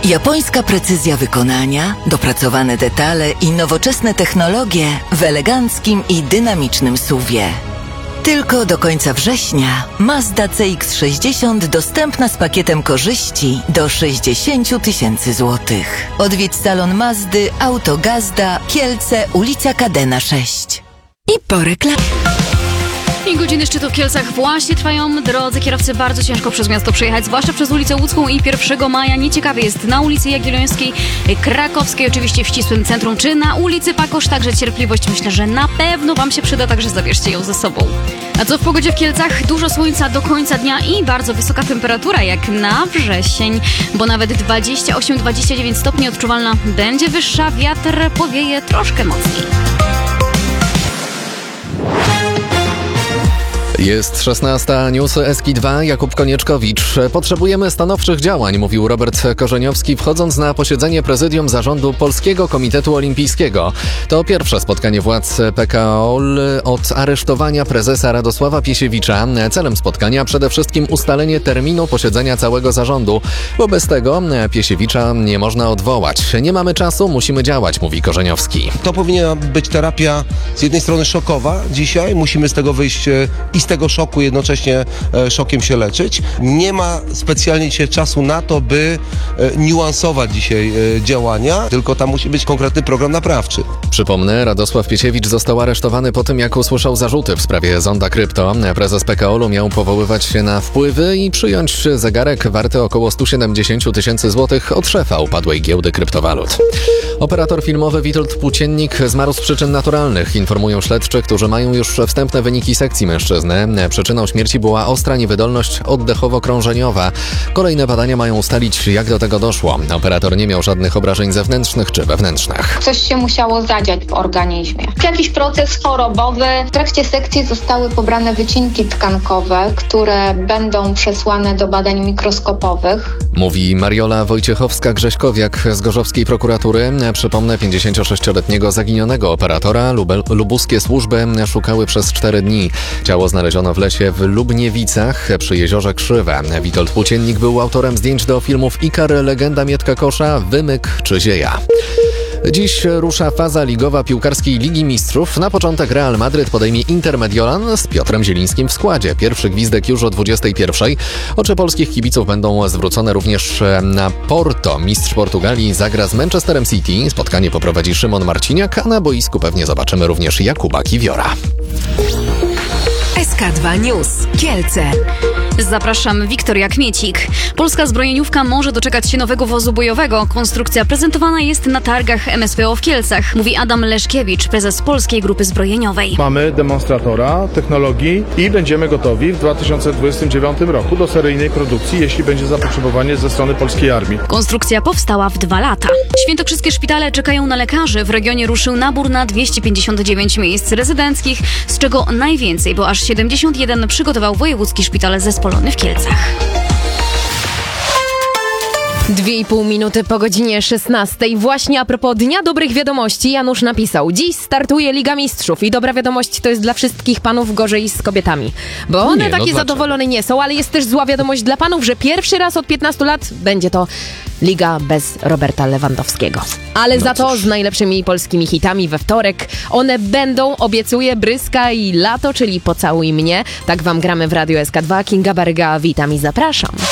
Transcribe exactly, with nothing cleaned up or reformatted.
Japońska precyzja wykonania, dopracowane detale i nowoczesne technologie w eleganckim i dynamicznym suwie. Tylko do końca września Mazda C X sześćdziesiąt dostępna z pakietem korzyści do sześćdziesiąt tysięcy złotych. Odwiedź salon Mazdy Auto Gazda, Kielce, ulica Kadena sześć. I po reklamie. I godziny szczytu w Kielcach właśnie trwają. Drodzy kierowcy, bardzo ciężko przez miasto przejechać, zwłaszcza przez ulicę Łódzką i pierwszego maja. Nieciekawie jest na ulicy Jagiellońskiej, Krakowskiej, oczywiście w ścisłym centrum, czy na ulicy Pakosz. Także cierpliwość, myślę, że na pewno wam się przyda, także zabierzcie ją ze sobą. A co w pogodzie w Kielcach? Dużo słońca do końca dnia i bardzo wysoka temperatura jak na wrzesień, bo nawet dwadzieścia osiem dwadzieścia dziewięć stopni odczuwalna będzie wyższa, wiatr powieje troszkę mocniej. Jest szesnasta, newsy S K dwa, Jakub Konieczkowicz. Potrzebujemy stanowczych działań, mówił Robert Korzeniowski, wchodząc na posiedzenie prezydium zarządu Polskiego Komitetu Olimpijskiego. To pierwsze spotkanie władz P K O L od aresztowania prezesa Radosława Piesiewicza. Celem spotkania przede wszystkim ustalenie terminu posiedzenia całego zarządu, bo bez tego Piesiewicza nie można odwołać. Nie mamy czasu, musimy działać, mówi Korzeniowski. To powinna być terapia z jednej strony szokowa dzisiaj, musimy z tego wyjść i z tego szoku jednocześnie e, szokiem się leczyć. Nie ma specjalnie dzisiaj czasu na to, by e, niuansować dzisiaj e, działania, tylko tam musi być konkretny program naprawczy. Przypomnę, Radosław Piesiewicz został aresztowany po tym, jak usłyszał zarzuty w sprawie Zonda Krypto. Prezes P K O L u miał powoływać się na wpływy i przyjąć zegarek warty około sto siedemdziesiąt tysięcy złotych od szefa upadłej giełdy kryptowalut. Operator filmowy Witold Płóciennik zmarł z przyczyn naturalnych, informują śledczy, którzy mają już wstępne wyniki sekcji mężczyzny. Przyczyną śmierci była ostra niewydolność oddechowo-krążeniowa. Kolejne badania mają ustalić, jak do tego doszło. Operator nie miał żadnych obrażeń zewnętrznych czy wewnętrznych. Coś się musiało zadziać w organizmie. Jakiś proces chorobowy. W trakcie sekcji zostały pobrane wycinki tkankowe, które będą przesłane do badań mikroskopowych. Mówi Mariola Wojciechowska-Grześkowiak z gorzowskiej prokuratury. Przypomnę, pięćdziesięciosześcioletniego zaginionego operatora lube- lubuskie służby szukały przez cztery dni. Ciało znaleziono w lesie w Lubniewicach przy jeziorze Krzywe. Witold Płóciennik był autorem zdjęć do filmów Ikar, Legenda Mietka Kosza, Wymyk czy Zieja. Dziś rusza faza ligowa piłkarskiej Ligi Mistrzów. Na początek Real Madryt podejmie Inter Mediolan z Piotrem Zielińskim w składzie. Pierwszy gwizdek już o dwudziestej pierwszej. Oczy polskich kibiców będą zwrócone również na Porto. Mistrz Portugalii zagra z Manchesterem City. Spotkanie poprowadzi Szymon Marciniak, a na boisku pewnie zobaczymy również Jakuba Kiwiora. S K dwa News. Kielce. Zapraszam, Wiktoria Kmiecik. Polska zbrojeniówka może doczekać się nowego wozu bojowego. Konstrukcja prezentowana jest na targach M S P O w Kielcach, mówi Adam Leszkiewicz, prezes Polskiej Grupy Zbrojeniowej. Mamy demonstratora technologii i będziemy gotowi w dwa tysiące dwudziestym dziewiątym roku do seryjnej produkcji, jeśli będzie zapotrzebowanie ze strony polskiej armii. Konstrukcja powstała w dwa lata. Świętokrzyskie szpitale czekają na lekarzy. W regionie ruszył nabór na dwieście pięćdziesiąt dziewięć miejsc rezydenckich, z czego najwięcej, bo aż siedemdziesiąt jeden przygotował Wojewódzki Szpital Zespolony w Kielcach. Dwie i pół minuty po godzinie szesnastej. Właśnie a propos Dnia Dobrych Wiadomości Janusz napisał: dziś startuje Liga Mistrzów i dobra wiadomość to jest dla wszystkich panów, gorzej z kobietami. Bo one nie, takie no zadowolone nie są, ale jest też zła wiadomość dla panów, że pierwszy raz od piętnastu lat będzie to Liga bez Roberta Lewandowskiego. Ale no za to cóż. Z najlepszymi polskimi hitami we wtorek. One będą, obiecuję, Bryska i Lato, czyli Pocałuj mnie. Tak wam gramy w Radiu S K dwa. Kinga Barga, witam i zapraszam.